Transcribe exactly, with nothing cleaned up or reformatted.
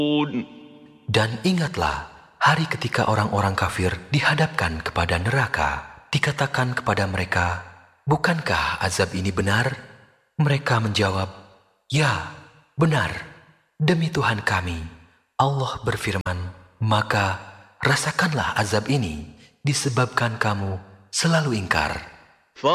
Dan ingatlah hari ketika orang-orang kafir dihadapkan kepada neraka. Dikatakan kepada mereka, bukankah azab ini benar? Mereka menjawab, ya, benar, demi Tuhan kami. Allah berfirman, maka rasakanlah azab ini disebabkan kamu selalu ingkar.